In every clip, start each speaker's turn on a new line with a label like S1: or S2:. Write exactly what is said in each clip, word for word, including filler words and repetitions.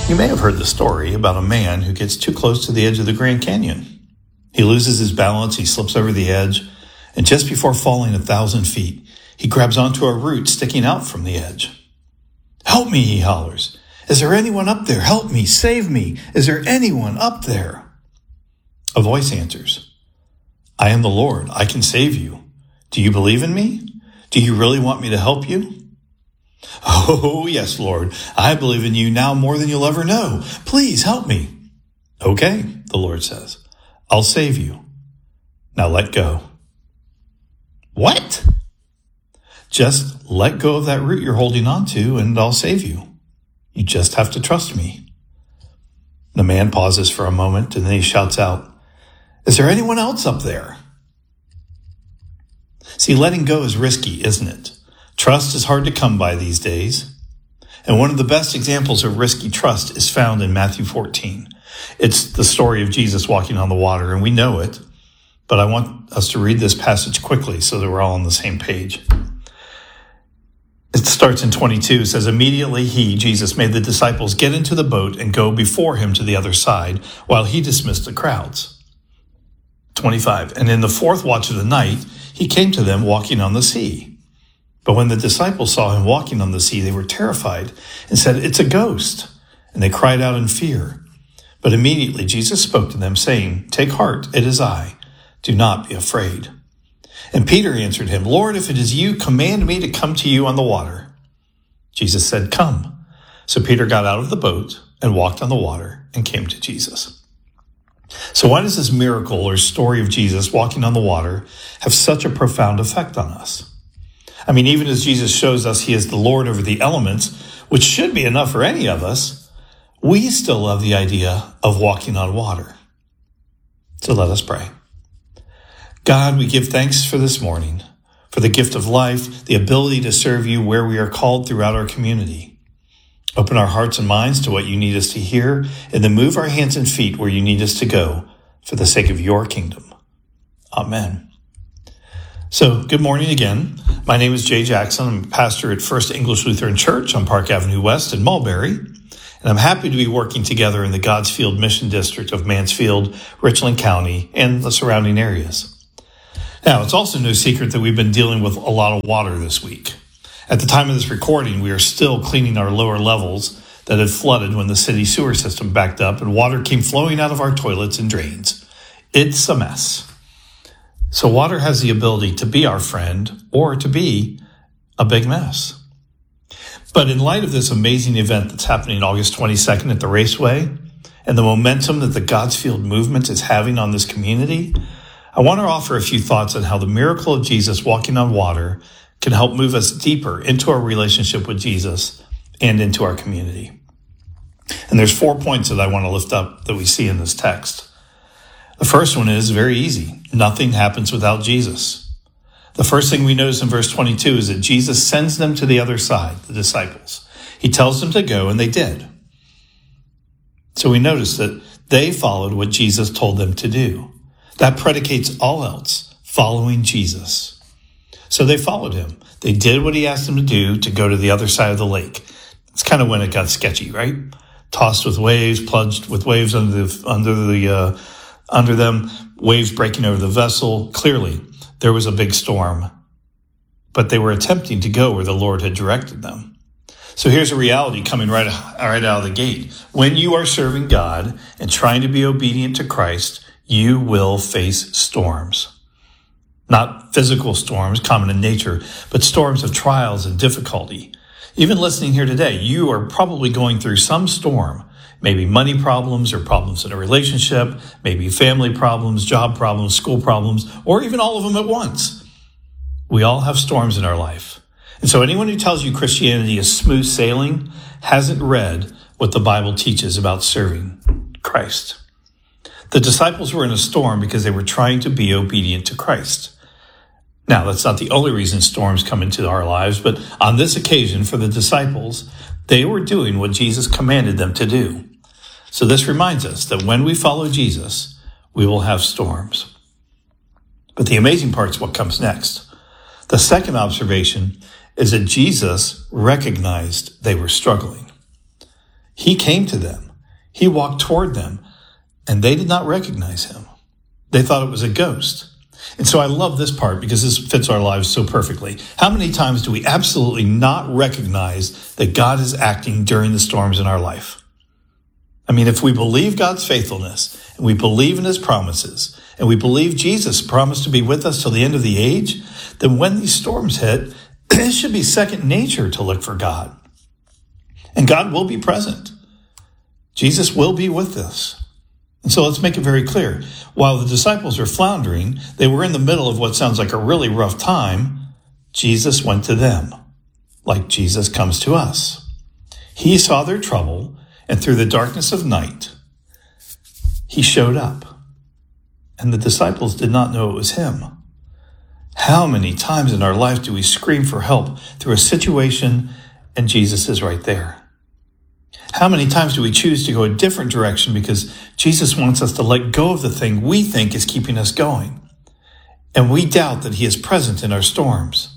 S1: You may have heard the story about a man who gets too close to the edge of the Grand Canyon. He loses his balance, he slips over the edge, and just before falling a thousand feet, he grabs onto a root sticking out from the edge. "Help me," he hollers. "Is there anyone up there? Help me, save me. Is there anyone up there?" A voice answers, "I am the Lord. I can save you. Do you believe in me? Do you really want me to help you?" "Oh, yes, Lord. I believe in you now more than you'll ever know. Please help me." "Okay," the Lord says. "I'll save you. Now let go." "What?" "Just let go of that root you're holding on to and I'll save you. You just have to trust me." The man pauses for a moment and then he shouts out, "Is there anyone else up there?" See, letting go is risky, isn't it? Trust is hard to come by these days. And one of the best examples of risky trust is found in Matthew fourteen. It's the story of Jesus walking on the water, and we know it. But I want us to read this passage quickly so that we're all on the same page. It starts in twenty-two. It says, "Immediately he, Jesus, made the disciples get into the boat and go before him to the other side, while he dismissed the crowds." twenty-five. "And in the fourth watch of the night, he came to them walking on the sea. But when the disciples saw him walking on the sea, they were terrified and said, 'It's a ghost.' And they cried out in fear. But immediately Jesus spoke to them, saying, 'Take heart, it is I. Do not be afraid.' And Peter answered him, 'Lord, if it is you, command me to come to you on the water.' Jesus said, 'Come.' So Peter got out of the boat and walked on the water and came to Jesus." So why does this miracle or story of Jesus walking on the water have such a profound effect on us? I mean, even as Jesus shows us he is the Lord over the elements, which should be enough for any of us, we still love the idea of walking on water. So let us pray. God, we give thanks for this morning, for the gift of life, the ability to serve you where we are called throughout our community. Open our hearts and minds to what you need us to hear, and then move our hands and feet where you need us to go for the sake of your kingdom. Amen. So, good morning again. My name is Jay Jackson. I'm a pastor at First English Lutheran Church on Park Avenue West in Mulberry, and I'm happy to be working together in the Godsfield Mission District of Mansfield, Richland County, and the surrounding areas. Now, it's also no secret that we've been dealing with a lot of water this week. At the time of this recording, we are still cleaning our lower levels that had flooded when the city sewer system backed up and water came flowing out of our toilets and drains. It's a mess. So water has the ability to be our friend or to be a big mess. But in light of this amazing event that's happening August twenty-second at the Raceway and the momentum that the Godsfield movement is having on this community, I want to offer a few thoughts on how the miracle of Jesus walking on water can help move us deeper into our relationship with Jesus and into our community. And there's four points that I want to lift up that we see in this text. The first one is very easy. Nothing happens without Jesus. The first thing we notice in verse twenty-two is that Jesus sends them to the other side, the disciples. He tells them to go, and they did. So we notice that they followed what Jesus told them to do. That predicates all else, following Jesus. So they followed him. They did what he asked them to do, to go to the other side of the lake. It's kind of when it got sketchy, right? Tossed with waves, plunged with waves under the, under the, uh, under them, waves breaking over the vessel. Clearly, there was a big storm, but they were attempting to go where the Lord had directed them. So here's a reality coming right, right out of the gate. When you are serving God and trying to be obedient to Christ, you will face storms. Not physical storms, common in nature, but storms of trials and difficulty. Even listening here today, you are probably going through some storm. Maybe money problems or problems in a relationship, maybe family problems, job problems, school problems, or even all of them at once. We all have storms in our life. And so anyone who tells you Christianity is smooth sailing hasn't read what the Bible teaches about serving Christ. The disciples were in a storm because they were trying to be obedient to Christ. Now, that's not the only reason storms come into our lives, but on this occasion for the disciples, they were doing what Jesus commanded them to do. So this reminds us that when we follow Jesus, we will have storms. But the amazing part is what comes next. The second observation is that Jesus recognized they were struggling. He came to them. He walked toward them, and they did not recognize him. They thought it was a ghost. And so I love this part because this fits our lives so perfectly. How many times do we absolutely not recognize that God is acting during the storms in our life? I mean, if we believe God's faithfulness, and we believe in his promises, and we believe Jesus promised to be with us till the end of the age, then when these storms hit, it should be second nature to look for God. And God will be present. Jesus will be with us. And so let's make it very clear. While the disciples are floundering, they were in the middle of what sounds like a really rough time. Jesus went to them, like Jesus comes to us. He saw their trouble, and through the darkness of night, he showed up. And the disciples did not know it was him. How many times in our life do we scream for help through a situation and Jesus is right there? How many times do we choose to go a different direction because Jesus wants us to let go of the thing we think is keeping us going? And we doubt that he is present in our storms.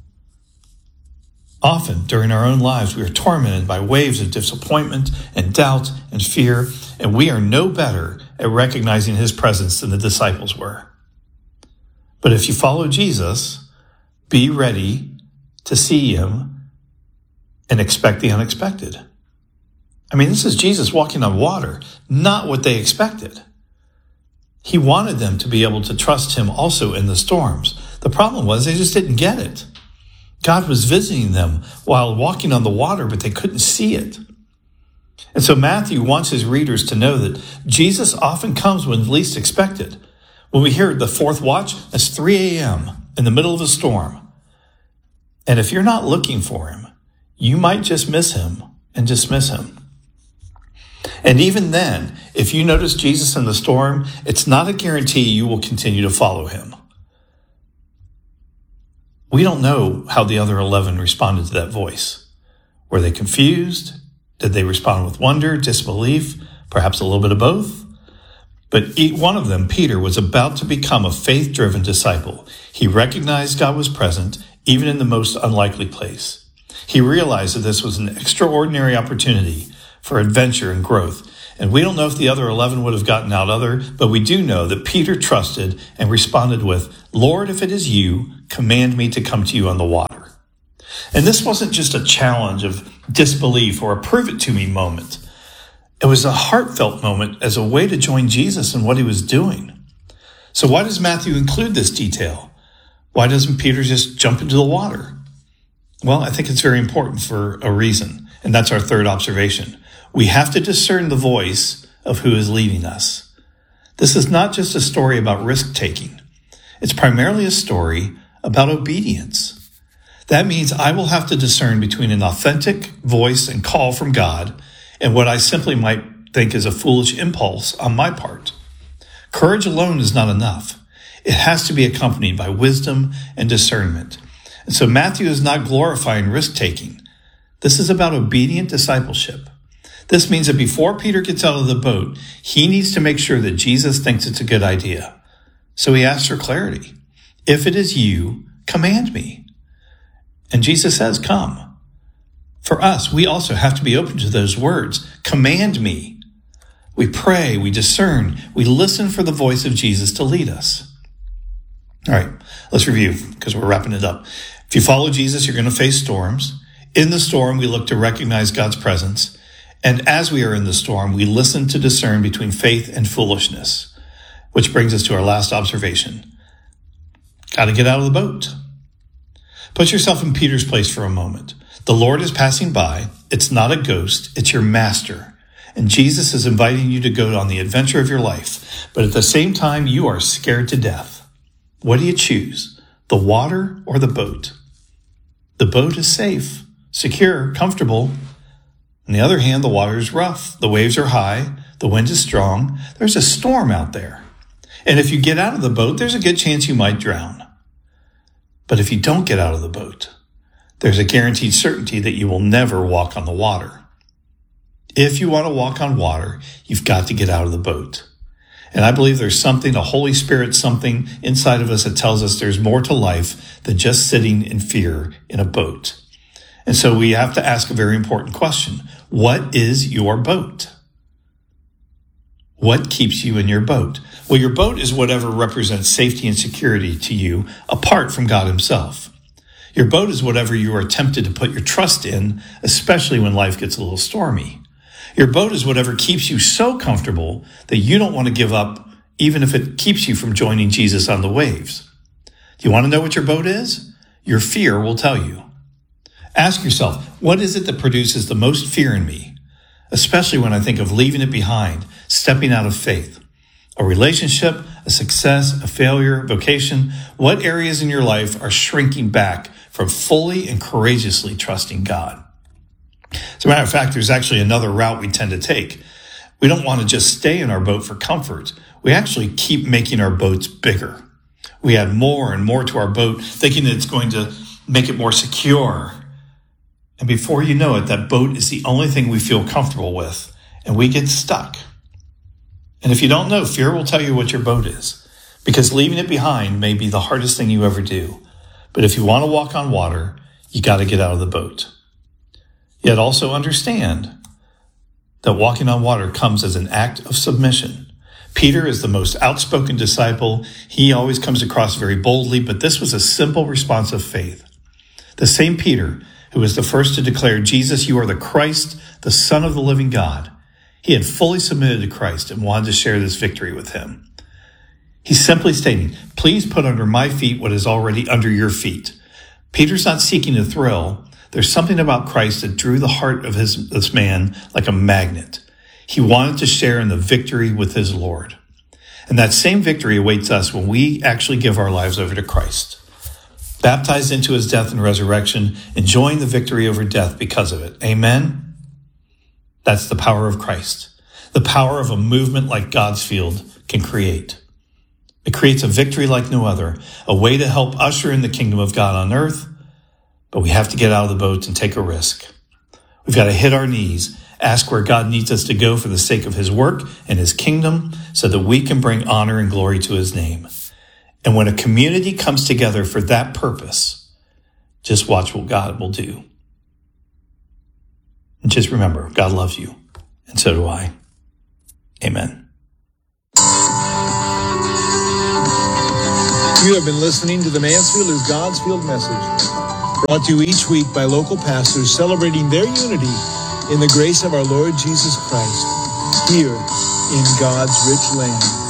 S1: Often during our own lives, we are tormented by waves of disappointment and doubt and fear, and we are no better at recognizing his presence than the disciples were. But if you follow Jesus, be ready to see him and expect the unexpected. I mean, this is Jesus walking on water, not what they expected. He wanted them to be able to trust him also in the storms. The problem was they just didn't get it. God was visiting them while walking on the water, but they couldn't see it. And so Matthew wants his readers to know that Jesus often comes when least expected. When we hear the fourth watch, that's three a.m. in the middle of a storm. And if you're not looking for him, you might just miss him and dismiss him. And even then, if you notice Jesus in the storm, it's not a guarantee you will continue to follow him. We don't know how the other eleven responded to that voice. Were they confused? Did they respond with wonder, disbelief, perhaps a little bit of both? But each one of them, Peter, was about to become a faith-driven disciple. He recognized God was present, even in the most unlikely place. He realized that this was an extraordinary opportunity for adventure and growth. And we don't know if the other eleven would have gotten out other, but we do know that Peter trusted and responded with, "Lord, if it is you, command me to come to you on the water." And this wasn't just a challenge of disbelief or a prove it to me moment. It was a heartfelt moment as a way to join Jesus in what he was doing. So why does Matthew include this detail? Why doesn't Peter just jump into the water? Well, I think it's very important for a reason, and that's our third observation. We have to discern the voice of who is leading us. This is not just a story about risk-taking. It's primarily a story about obedience. That means I will have to discern between an authentic voice and call from God and what I simply might think is a foolish impulse on my part. Courage alone is not enough. It has to be accompanied by wisdom and discernment. And so Matthew is not glorifying risk-taking. This is about obedient discipleship. This means that before Peter gets out of the boat, he needs to make sure that Jesus thinks it's a good idea. So he asks for clarity. If it is you, command me. And Jesus says, come. For us, we also have to be open to those words. Command me. We pray, we discern, we listen for the voice of Jesus to lead us. All right, let's review because we're wrapping it up. If you follow Jesus, you're going to face storms. In the storm, we look to recognize God's presence. And as we are in the storm, we listen to discern between faith and foolishness, which brings us to our last observation. Got to get out of the boat. Put yourself in Peter's place for a moment. The Lord is passing by. It's not a ghost. It's your master. And Jesus is inviting you to go on the adventure of your life. But at the same time, you are scared to death. What do you choose? The water or the boat? The boat is safe, secure, comfortable. On the other hand, the water is rough. The waves are high. The wind is strong. There's a storm out there. And if you get out of the boat, there's a good chance you might drown. But if you don't get out of the boat, there's a guaranteed certainty that you will never walk on the water. If you want to walk on water, you've got to get out of the boat. And I believe there's something, a Holy Spirit, something inside of us that tells us there's more to life than just sitting in fear in a boat. And so we have to ask a very important question. What is your boat? What keeps you in your boat? Well, your boat is whatever represents safety and security to you apart from God himself. Your boat is whatever you are tempted to put your trust in, especially when life gets a little stormy. Your boat is whatever keeps you so comfortable that you don't want to give up, even if it keeps you from joining Jesus on the waves. Do you want to know what your boat is? Your fear will tell you. Ask yourself, what is it that produces the most fear in me? Especially when I think of leaving it behind, stepping out of faith. A relationship, a success, a failure, vocation. What areas in your life are shrinking back from fully and courageously trusting God? As a matter of fact, there's actually another route we tend to take. We don't want to just stay in our boat for comfort. We actually keep making our boats bigger. We add more and more to our boat, thinking that it's going to make it more secure. And before you know it, that boat is the only thing we feel comfortable with, and we get stuck. And if you don't know, fear will tell you what your boat is, because leaving it behind may be the hardest thing you ever do. But if you want to walk on water, you got to get out of the boat. Yet also understand that walking on water comes as an act of submission. Peter is the most outspoken disciple. He always comes across very boldly, but this was a simple response of faith. The same Peter who was the first to declare, Jesus, you are the Christ, the Son of the living God. He had fully submitted to Christ and wanted to share this victory with him. He's simply stating, please put under my feet what is already under your feet. Peter's not seeking a thrill. There's something about Christ that drew the heart of his, this man like a magnet. He wanted to share in the victory with his Lord. And that same victory awaits us when we actually give our lives over to Christ. Baptized into his death and resurrection, enjoying the victory over death because of it. Amen? That's the power of Christ. The power of a movement like God's field can create. It creates a victory like no other, a way to help usher in the kingdom of God on earth, but we have to get out of the boat and take a risk. We've got to hit our knees, ask where God needs us to go for the sake of his work and his kingdom so that we can bring honor and glory to his name. And when a community comes together for that purpose, just watch what God will do. And just remember, God loves you, and so do I. Amen.
S2: You have been listening to the Mansfield is God's Field message, brought to you each week by local pastors celebrating their unity in the grace of our Lord Jesus Christ, here in God's rich land.